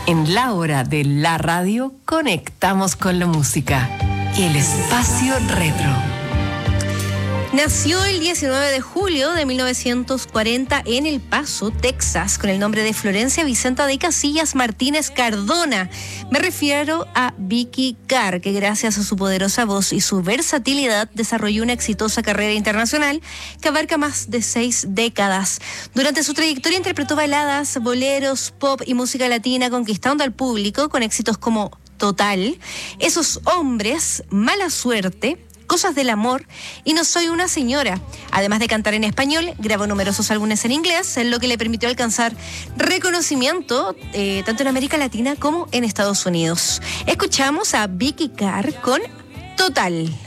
En la hora de la radio conectamos con la música. El espacio retro. Nació el 19 de julio de 1940 en El Paso, Texas, con el nombre de Florencia Vicenta de Casillas Martínez Cardona. Me refiero a Vicky Carr, que gracias a su poderosa voz y su versatilidad desarrolló una exitosa carrera internacional que abarca más de 6 décadas. Durante su trayectoria interpretó baladas, boleros, pop y música latina, conquistando al público con éxitos como Total, Esos Hombres, Mala Suerte, Cosas del Amor y No Soy una Señora. Además de cantar en español, grabó numerosos álbumes en inglés, lo que le permitió alcanzar reconocimiento tanto en América Latina como en Estados Unidos. Escuchamos a Vicky Carr con Total.